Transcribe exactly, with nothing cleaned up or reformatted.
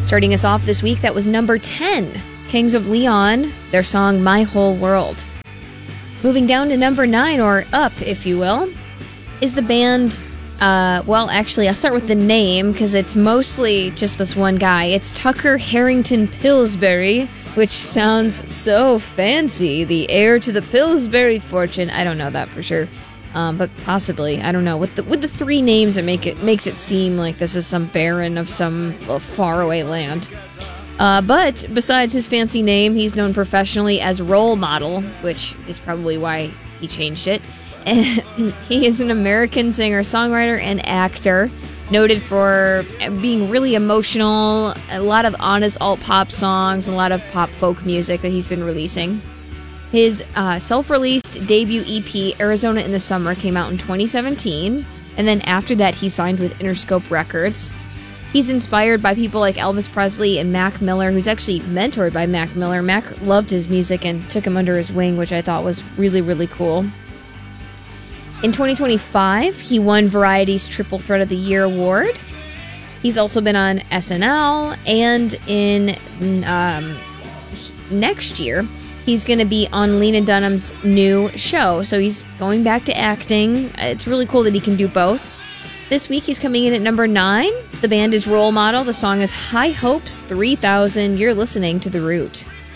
Starting us off this week, that was number ten, Kings of Leon, their song My Whole World. Moving down to number nine, or up, if you will, is the band, uh, well, actually, I'll start with the name, because it's mostly just this one guy. It's Tucker Harrington Pillsbury, which sounds so fancy. The heir to the Pillsbury fortune. I don't know that for sure. Um, but possibly, I don't know. With the with the three names, it make it makes it seem like this is some baron of some uh, faraway land. Uh, but besides his fancy name, he's known professionally as Role Model, which is probably why he changed it. He is an American singer, songwriter, and actor, noted for being really emotional. A lot of honest alt pop songs, a lot of pop folk music that he's been releasing. His uh, self-released debut E P, Arizona in the Summer, came out in twenty seventeen, and then after that he signed with Interscope Records. He's inspired by people like Elvis Presley and Mac Miller, who's actually mentored by Mac Miller. Mac loved his music and took him under his wing, which I thought was really, really cool. In twenty twenty-five, he won Variety's Triple Threat of the Year award. He's also been on S N L, and in um, next year, he's going to be on Lena Dunham's new show, so he's going back to acting. It's really cool that he can do both. This week, he's coming in at number nine. The band is Role Model. The song is High Hopes three thousand. You're listening to The Root.